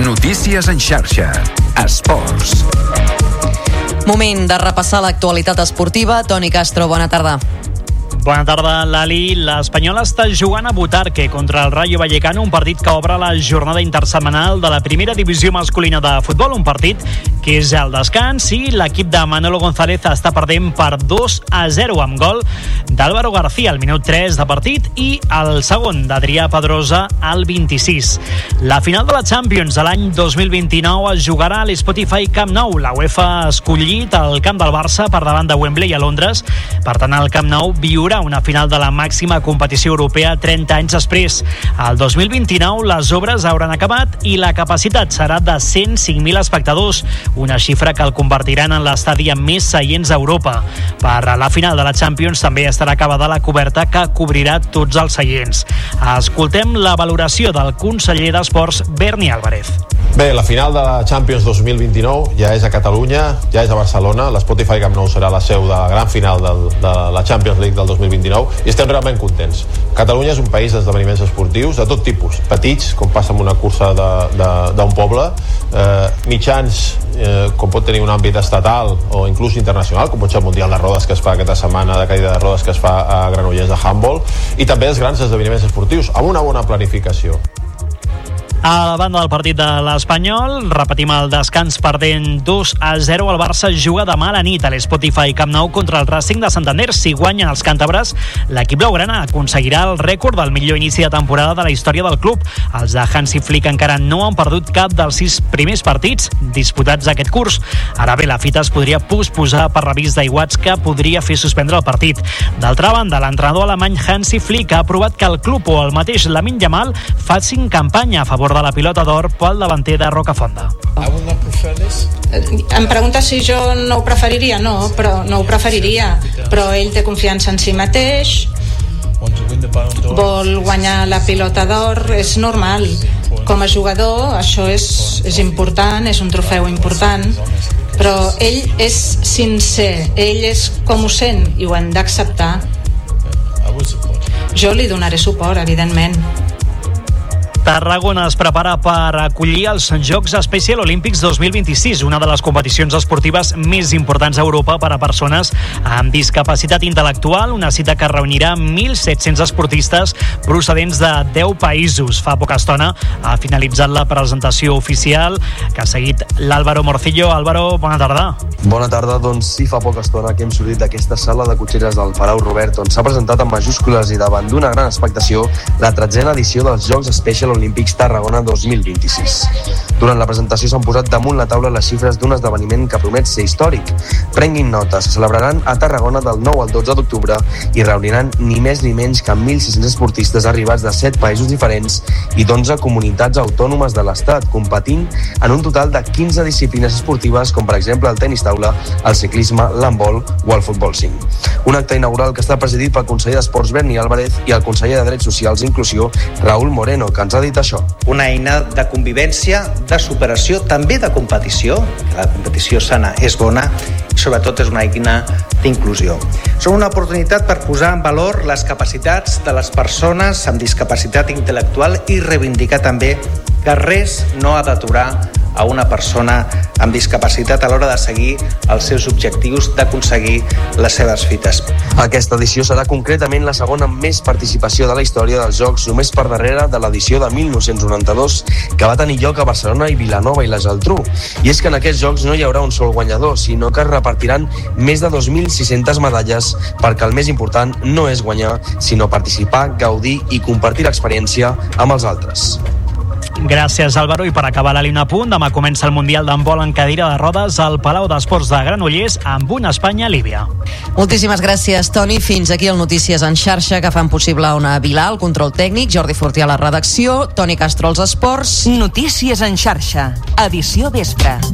Notícies en xarxa. Esports. Moment de repassar l'actualitat esportiva. Toni Castro, bona tarda. Bona tarda, Lali. L'Espanyol està jugant a Butarque contra el Rayo Vallecano, un partit que obre la jornada intersetmanal de la primera divisió masculina de futbol, un partit que és al descans i l'equip de Manolo González està perdent per 2-0 amb gol d'Álvaro García al minut 3 de partit i el segon d'Adrià Pedrosa al 26. La final de la Champions de l'any 2029 es jugarà a l'Spotify Camp Nou. La UEFA ha escollit el camp del Barça per davant de Wembley a Londres. Per tant, el Camp Nou viurà una final de la màxima competició europea 30 anys després. Al 2029 les obres hauran acabat i la capacitat serà de 105.000 espectadors, una xifra que el convertiran en l'estadi amb més seients a Europa. Per a la final de la Champions també estarà acabada la coberta que cobrirà tots els seients. Escoltem la valoració del conseller d'Esports, Berni Álvarez. Bé, la final de la Champions 2029 ja és a Catalunya, ja és a Barcelona. L'Spotify Camp Nou serà la seu de la gran final de la Champions League del 2029 i estem realment contents. Catalunya és un país d'esdeveniments esportius de tot tipus, petits, com passa amb una cursa d'un poble, mitjans, com pot tenir un àmbit estatal o inclús internacional, com pot ser el Mundial de Rodes que es fa aquesta setmana, de caïda de rodes que es fa a Granollers de handball, i també els grans esdeveniments esportius, amb una bona planificació. A la banda del partit de l'Espanyol, repetim el descans perdent 2-0. El Barça juga demà a la nit a l'Spotify Camp Nou contra el Racing de Santander. Si guanyen els càntabres, l'equip blaugrana aconseguirà el rècord del millor inici de temporada de la història del club. Els de Hansi Flick encara no han perdut cap dels 6 primers partits disputats aquest curs. Ara bé, la fita es podria posposar per l'avís d'aiguats que podria fer suspendre el partit. D'altra banda, l'entrenador alemany Hansi Flick ha aprovat que el club o el mateix Lamine Yamal facin campanya a favor de la pilota d'or pel davanter de Rocafonda. Em pregunta si jo no ho preferiria. No ho preferiria, però ell té confiança en si mateix, vol guanyar la pilota d'or, és normal. Com a jugador això és important, és un trofeu important, però ell és sincer, ell és com ho sent i ho hem d'acceptar. Jo li donaré suport, evidentment. Tarragona es prepara per acollir els Jocs Special Olímpics 2026, una de les competicions esportives més importants a Europa per a persones amb discapacitat intel·lectual, una cita que reunirà 1.700 esportistes procedents de 10 països. Fa poca estona ha finalitzat la presentació oficial que ha seguit l'Álvaro Morcillo. Álvaro, bona tarda. Bona tarda, doncs sí, fa poca estona que hem sortit d'aquesta sala de cotxeres del Palau Robert, on s'ha presentat en majúscules i davant d'una gran expectació la 13a edició dels Jocs Special Olímpics Tarragona 2026. Durant la presentació s'han posat damunt la taula les xifres d'un esdeveniment que promet ser històric. Prenguin nota, se celebraran a Tarragona del 9 al 12 d'octubre i reuniran ni més ni menys que 1.600 esportistes arribats de 7 països diferents i d'11 comunitats autònomes de l'Estat, competint en un total de 15 disciplines esportives, com per exemple el tenis taula, el ciclisme, l'handbol o el futbol 5. Un acte inaugural que està presidit pel conseller d'Esports Berni Álvarez i el conseller de Drets Socials i Inclusió Raúl Moreno, que ens ha dit això. Una eina de convivència, de superació, també de competició. La competició sana és bona i sobretot és una eina d'inclusió. Són una oportunitat per posar en valor les capacitats de les persones amb discapacitat intel·lectual i reivindicar també que res no ha d'aturar a una persona amb discapacitat a l'hora de seguir els seus objectius, d'aconseguir les seves fites. Aquesta edició serà concretament la segona amb més participació de la història dels Jocs, només per darrere de l'edició de 1992, que va tenir lloc a Barcelona i Vilanova i la Geltrú. I és que en aquests Jocs no hi haurà un sol guanyador, sinó que es repartiran més de 2.600 medalles, perquè el més important no és guanyar, sinó participar, gaudir i compartir l'experiència amb els altres. Gràcies, Álvaro. I per acabar la línia a punt, demà comença el Mundial d'handbol en cadira de rodes al Palau d'Esports de Granollers amb una Espanya-Líbia. Moltíssimes gràcies, Toni. Fins aquí el Notícies en xarxa, que fan possible una Vilà, el control tècnic, Jordi Fortià a la redacció, Toni Castro als esports. Notícies en xarxa, edició vespre.